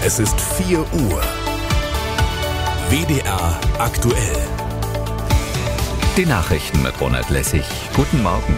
Es ist 4 Uhr. WDR aktuell. Die Nachrichten mit Ronald Lessig. Guten Morgen.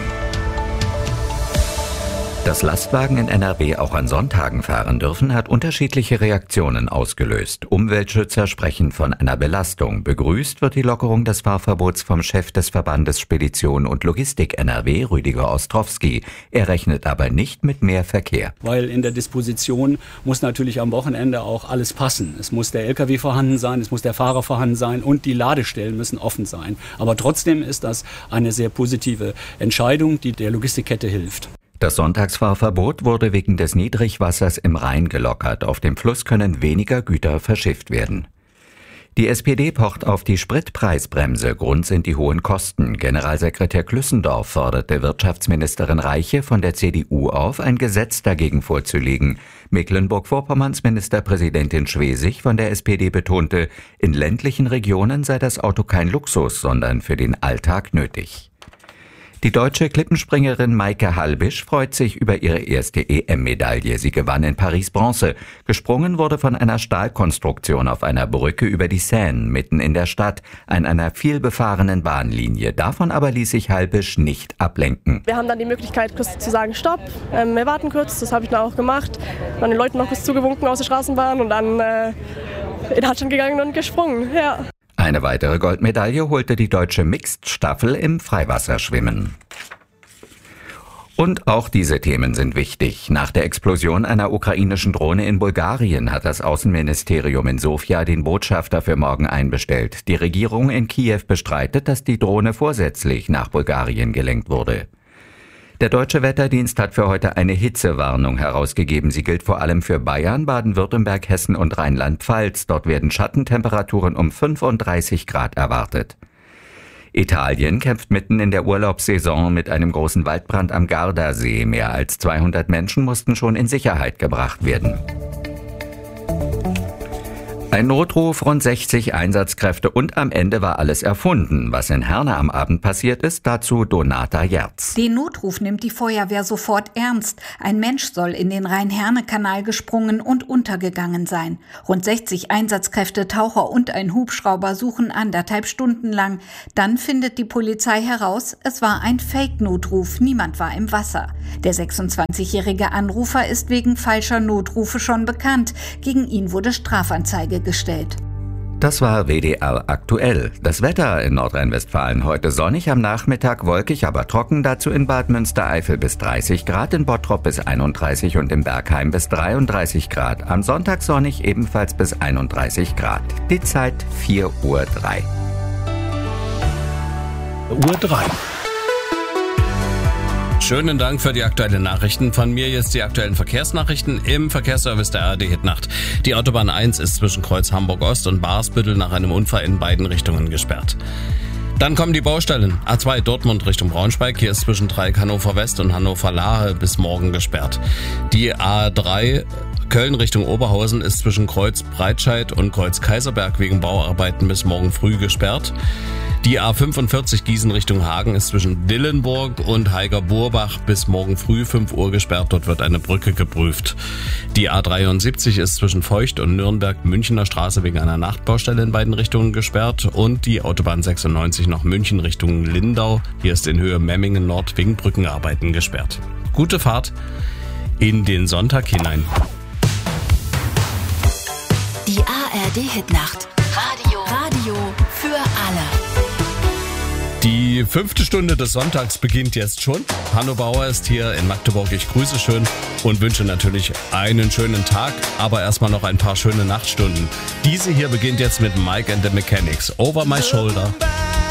Dass Lastwagen in NRW auch an Sonntagen fahren dürfen, hat unterschiedliche Reaktionen ausgelöst. Umweltschützer sprechen von einer Belastung. Begrüßt wird die Lockerung des Fahrverbots vom Chef des Verbandes Spedition und Logistik NRW, Rüdiger Ostrowski. Er rechnet aber nicht mit mehr Verkehr. Weil in der Disposition muss natürlich am Wochenende auch alles passen. Es muss der LKW vorhanden sein, es muss der Fahrer vorhanden sein und die Ladestellen müssen offen sein. Aber trotzdem ist das eine sehr positive Entscheidung, die der Logistikkette hilft. Das Sonntagsfahrverbot wurde wegen des Niedrigwassers im Rhein gelockert. Auf dem Fluss können weniger Güter verschifft werden. Die SPD pocht auf die Spritpreisbremse. Grund sind die hohen Kosten. Generalsekretär Klüssendorf forderte Wirtschaftsministerin Reiche von der CDU auf, ein Gesetz dagegen vorzulegen. Mecklenburg-Vorpommerns Ministerpräsidentin Schwesig von der SPD betonte, in ländlichen Regionen sei das Auto kein Luxus, sondern für den Alltag nötig. Die deutsche Klippenspringerin Maike Halbisch freut sich über ihre erste EM-Medaille. Sie gewann in Paris Bronze. Gesprungen wurde von einer Stahlkonstruktion auf einer Brücke über die Seine, mitten in der Stadt, an einer vielbefahrenen Bahnlinie. Davon aber ließ sich Halbisch nicht ablenken. Wir haben dann die Möglichkeit, kurz zu sagen, Stopp, wir warten kurz. Das habe ich dann auch gemacht. Dann den Leuten noch kurz zugewunken aus der Straßenbahn und dann in Handstand gegangen und gesprungen, ja. Eine weitere Goldmedaille holte die deutsche Mixed-Staffel im Freiwasserschwimmen. Und auch diese Themen sind wichtig. Nach der Explosion einer ukrainischen Drohne in Bulgarien hat das Außenministerium in Sofia den Botschafter für morgen einbestellt. Die Regierung in Kiew bestreitet, dass die Drohne vorsätzlich nach Bulgarien gelenkt wurde. Der Deutsche Wetterdienst hat für heute eine Hitzewarnung herausgegeben. Sie gilt vor allem für Bayern, Baden-Württemberg, Hessen und Rheinland-Pfalz. Dort werden Schattentemperaturen um 35 Grad erwartet. Italien kämpft mitten in der Urlaubssaison mit einem großen Waldbrand am Gardasee. Mehr als 200 Menschen mussten schon in Sicherheit gebracht werden. Ein Notruf, rund 60 Einsatzkräfte und am Ende war alles erfunden. Was in Herne am Abend passiert ist, dazu Donata Jerz. Den Notruf nimmt die Feuerwehr sofort ernst. Ein Mensch soll in den Rhein-Herne-Kanal gesprungen und untergegangen sein. Rund 60 Einsatzkräfte, Taucher und ein Hubschrauber suchen 1,5 Stunden lang. Dann findet die Polizei heraus, es war ein Fake-Notruf. Niemand war im Wasser. Der 26-jährige Anrufer ist wegen falscher Notrufe schon bekannt. Gegen ihn wurde Strafanzeige gestellt. Das war WDR aktuell. Das Wetter in Nordrhein-Westfalen heute sonnig, am Nachmittag wolkig, aber trocken. Dazu in Bad Münstereifel bis 30 Grad, in Bottrop bis 31 und in Bergheim bis 33 Grad. Am Sonntag sonnig ebenfalls bis 31 Grad. Die Zeit 4:03 Uhr. Schönen Dank für die aktuellen Nachrichten. Von mir jetzt die aktuellen Verkehrsnachrichten im Verkehrsservice der ARD Hit Nacht. Die Autobahn 1 ist zwischen Kreuz Hamburg-Ost und Barsbüttel nach einem Unfall in beiden Richtungen gesperrt. Dann kommen die Baustellen. A2 Dortmund Richtung Braunschweig. Hier ist zwischen Dreieck Hannover West und Hannover Lahe bis morgen gesperrt. Die A3 Köln Richtung Oberhausen ist zwischen Kreuz Breitscheid und Kreuz Kaiserberg wegen Bauarbeiten bis morgen früh gesperrt. Die A45 Gießen Richtung Hagen ist zwischen Dillenburg und Heiger-Burbach bis morgen früh 5 Uhr gesperrt. Dort wird eine Brücke geprüft. Die A73 ist zwischen Feucht und Nürnberg-Münchener Straße wegen einer Nachtbaustelle in beiden Richtungen gesperrt. Und die Autobahn 96 nach München Richtung Lindau. Hier ist in Höhe Memmingen Nord wegen Brückenarbeiten gesperrt. Gute Fahrt in den Sonntag hinein. Die ARD Hit Nacht. Radio für alle. Die 5. Stunde des Sonntags beginnt jetzt schon. Hanno Bauer ist hier in Magdeburg. Ich grüße schön und wünsche natürlich einen schönen Tag, aber erstmal noch ein paar schöne Nachtstunden. Diese hier beginnt jetzt mit Mike and the Mechanics. Over My Shoulder.